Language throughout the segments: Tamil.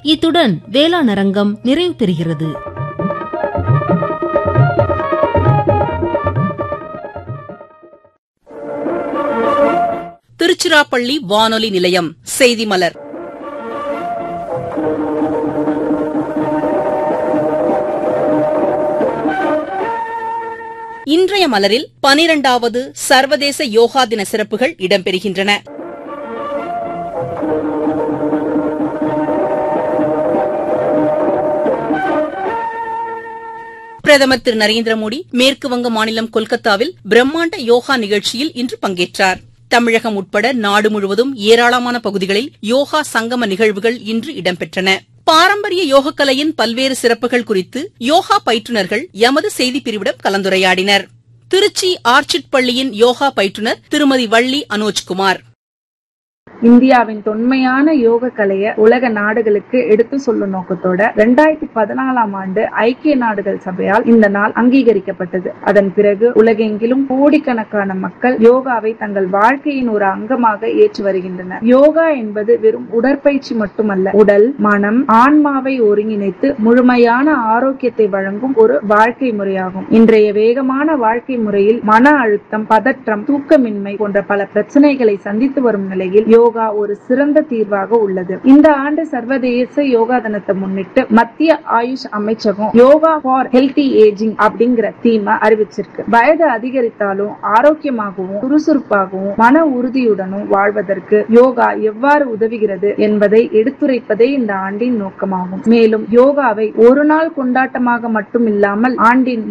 இத்துடன் வேளாண் அரங்கம் நிறைவு பெறுகிறது. திருச்சிராப்பள்ளி வானொலி நிலையம் செய்தி மலர். இன்றைய மலரில் 12வது சர்வதேச யோகா தின சிறப்புகள் இடம்பெறுகின்றன. பிரதமர் திரு நரேந்திர மோடி மேற்கு வங்க மாநிலம் கொல்கத்தாவில் பிரம்மாண்ட யோகா நிகழ்ச்சியில் இன்று பங்கேற்றார். தமிழகம் உட்பட நாடு முழுவதும் ஏராளமான பகுதிகளில் யோகா சங்கம நிகழ்வுகள் இன்று இடம்பெற்றன. பாரம்பரிய யோகக்கலையின் பல்வேறு சிறப்புகள் குறித்து யோகா பயிற்றுநர்கள் எமது செய்திப்பிரிவிடம் கலந்துரையாடினர். திருச்சி ஆர்ச்சிட் பள்ளியின் யோகா பயிற்றுநர் திருமதி வள்ளி அனோஜ்குமார். இந்தியாவின் தொன்மையான யோக கலையை உலக நாடுகளுக்கு எடுத்து சொல்லும் நோக்கத்தோட 2014ஆம் ஆண்டு ஐக்கிய நாடுகள் சபையால் இந்த நாள் அங்கீகரிக்கப்பட்டது. அதன் பிறகு உலகெங்கிலும் கோடிக்கணக்கான மக்கள் யோகாவை தங்கள் வாழ்க்கையின் ஒரு அங்கமாக ஏற்று வருகின்றனர். யோகா என்பது வெறும் உடற்பயிற்சி மட்டுமல்ல, உடல், மனம், ஆன்மாவை ஒருங்கிணைத்து முழுமையான ஆரோக்கியத்தை வழங்கும் ஒரு வாழ்க்கை முறையாகும். இன்றைய வேகமான வாழ்க்கை முறையில் மன அழுத்தம், பதற்றம், தூக்கமின்மை போன்ற பல பிரச்சனைகளை சந்தித்து வரும் நிலையில் யோகா ஒரு சிறந்த தீர்வாக உள்ளது. இந்த ஆண்டு சர்வதேச யோகா தினத்தை முன்னிட்டு மத்திய ஆயுஷ் அமைச்சகம் யோகா ஃபார் ஹெல்தி ஏஜிங் அப்படிங்கிற தீமை அறிவிச்சிருக்கு. வயது அதிகரித்தாலும் ஆரோக்கியமாகவும் சுறுசுறுப்பாகவும் மன உறுதியுடனும் வாழ்வதற்கு யோகா எவ்வாறு உதவுகிறது என்பதை எடுத்துரைப்பதே இந்த ஆண்டின் நோக்கமாகும். மேலும் யோகாவை ஒரு நாள் கொண்டாட்டமாக மட்டும் இல்லாமல் ஆண்டின்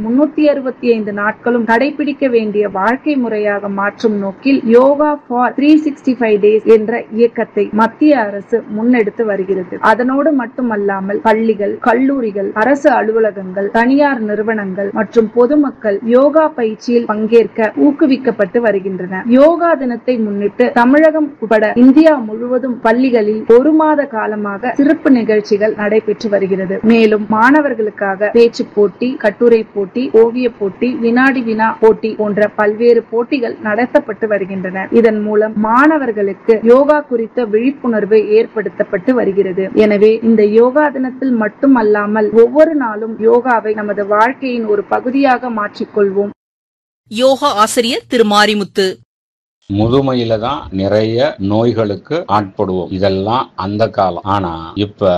365 நாட்களும் கடைபிடிக்க வேண்டிய வாழ்க்கை முறையாக மாற்றும் நோக்கில் யோகா ஃபார் 365 டேஸ் என்ற இயக்கத்தை மத்திய அரசு முன்னெடுத்து வருகிறது. அதனோடு மட்டுமல்லாமல் பள்ளிகள், கல்லூரிகள், அரசு அலுவலகங்கள், தனியார் நிறுவனங்கள் மற்றும் பொதுமக்கள் யோகா பயிற்சியில் பங்கேற்க ஊக்குவிக்கப்பட்டு வருகின்றன. யோகா தினத்தை முன்னிட்டு தமிழகம் உட்பட இந்தியா முழுவதும் பள்ளிகளில் ஒரு மாத காலமாக சிறப்பு நிகழ்ச்சிகள் நடைபெற்று வருகிறது. மேலும் மாணவர்களுக்காக பேச்சு போட்டி, கட்டுரை போட்டி, ஓவிய போட்டி, வினாடி வினா போட்டி போன்ற பல்வேறு போட்டிகள் நடத்தப்பட்டு வருகின்றன. இதன் மூலம் மாணவர்களுக்கு யோகா குறித்த விழிப்புணர்வு ஏற்படுத்தப்பட்டு வருகிறது. எனவே இந்த யோகா தினத்தில் மட்டுமல்லாமல் ஒவ்வொரு நாளும் யோகாவை நமது வாழ்க்கையின் ஒரு பகுதியாக மாற்றிக்கொள்வோம். யோகா ஆசிரியர் திரு மாரிமுத்து. முதுமையில தான் நிறைய நோய்களுக்கு ஆட்படுவோம். இதெல்லாம் அந்த காலம். ஆனா இப்ப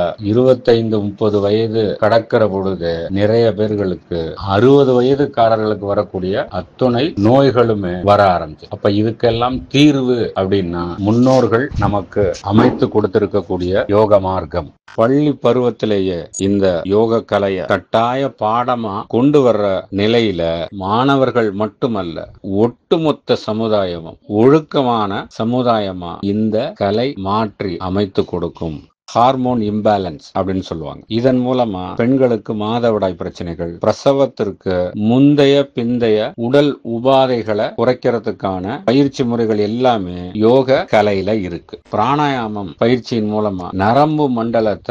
25-30 வயது கடக்கிற பொழுது நிறைய பேர்களுக்கு 60 வயதுக்காரர்களுக்கு வரக்கூடிய அத்துணை நோய்களுமே வர ஆரம்பிச்சு. அப்ப இதுக்கெல்லாம் தீர்வு அப்படின்னா முன்னோர்கள் நமக்கு அமைத்து கொடுத்திருக்கக்கூடிய யோக மார்க்கம். பள்ளி பருவத்திலேயே இந்த யோக கலையை கட்டாய பாடமா கொண்டு வர்ற நிலையில மாணவர்கள் மட்டுமல்ல, ஒட்டுமொத்த சமுதாயமும் ஒழுக்கமான சமுதாயமா இந்த கலை மாற்றி அமைத்து கொடுக்கும். ஹார்மோன் இம்பேலன்ஸ் அப்படின்னு சொல்லுவாங்க. இதன் மூலமா பெண்களுக்கு மாதவிடாய் பிரச்சனைகள், பிரசவத்திற்கு முந்தைய பிந்தைய உடல் உபாதைகளை குறைக்கிறதுக்கான பயிற்சி முறைகள் எல்லாமே யோக கலையில இருக்கு. பிராணாயாமம் பயிற்சியின் மூலமா நரம்பு மண்டலத்தை